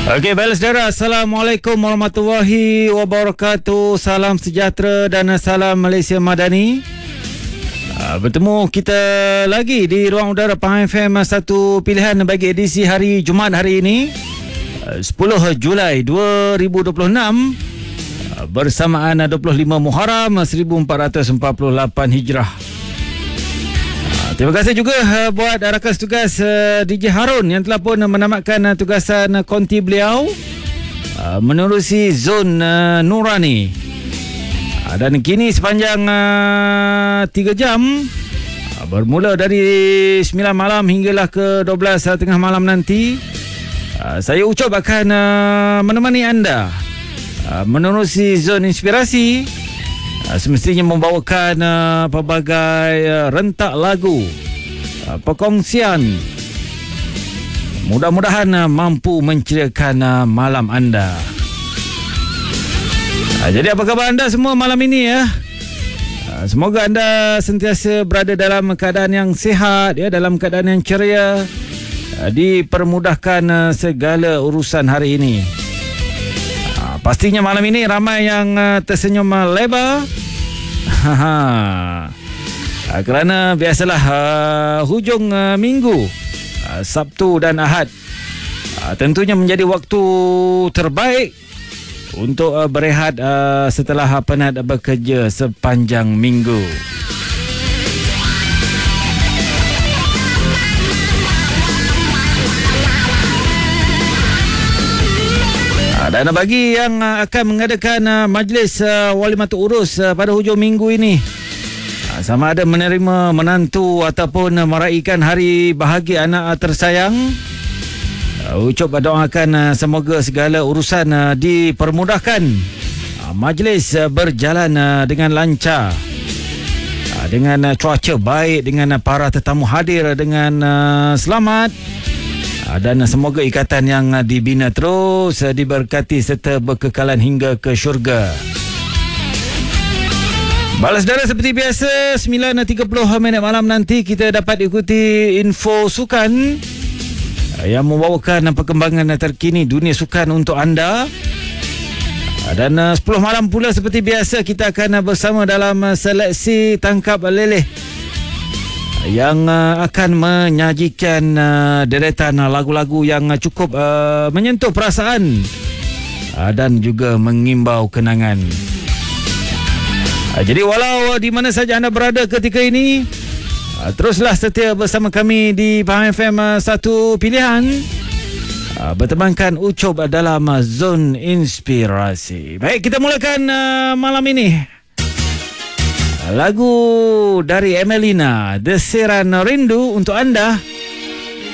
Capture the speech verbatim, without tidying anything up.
Okey, baiklah saudara. Assalamualaikum warahmatullahi wabarakatuh. Salam sejahtera dan salam Malaysia Madani. Uh, bertemu kita lagi di ruang udara Pahang F M, satu pilihan bagi edisi hari Jumaat hari ini, uh, sepuluh Julai dua ribu dua puluh enam, uh, bersamaan dua puluh lima Muharram seribu empat ratus empat puluh lapan Hijrah. Terima kasih juga uh, buat rakan tugas uh, D J Harun yang telah pun uh, menamatkan uh, tugasan uh, konti beliau uh, menerusi zon uh, Nurani. Uh, dan kini sepanjang uh, tiga jam, uh, bermula dari sembilan malam hinggalah ke dua belas uh, tengah malam nanti, uh, saya Ucop akan uh, menemani anda uh, menerusi zon inspirasi. Uh, semestinya membawakan uh, pelbagai uh, rentak lagu, uh, perkongsian. Mudah-mudahan uh, mampu menceriakan uh, malam anda. Uh, jadi apa khabar anda semua malam ini ya? Uh, semoga anda sentiasa berada dalam keadaan yang sihat ya, dalam keadaan yang ceria, uh, dipermudahkan uh, segala urusan hari ini. Pastinya malam ini ramai yang uh, tersenyum uh, lebar. uh, kerana biasalah uh, hujung uh, minggu, uh, Sabtu dan Ahad, uh, tentunya menjadi waktu terbaik untuk uh, berehat uh, setelah uh, penat bekerja sepanjang minggu. Dan bagi yang akan mengadakan majlis walimatul urus pada hujung minggu ini, sama ada menerima menantu ataupun meraihkan hari bahagia anak tersayang, Ucop doakan semoga segala urusan dipermudahkan, majlis berjalan dengan lancar, dengan cuaca baik, dengan para tetamu hadir dengan selamat. Dan semoga ikatan yang dibina terus diberkati serta berkekalan hingga ke syurga. Balas saudara, seperti biasa sembilan tiga puluh minit malam nanti kita dapat ikuti info sukan yang membawakan perkembangan terkini dunia sukan untuk anda. Dan sepuluh malam pula seperti biasa kita akan bersama dalam seleksi tangkap leleh yang uh, akan menyajikan uh, deretan uh, lagu-lagu yang uh, cukup uh, menyentuh perasaan uh, dan juga mengimbau kenangan. Uh, jadi walau uh, di mana saja anda berada ketika ini, uh, teruslah setia bersama kami di Pahang F M, uh, satu pilihan, uh, bertemankan Ucop dalam uh, zon inspirasi. Baik, kita mulakan uh, malam ini. Lagu dari Emelina, Deseran Rindu untuk anda.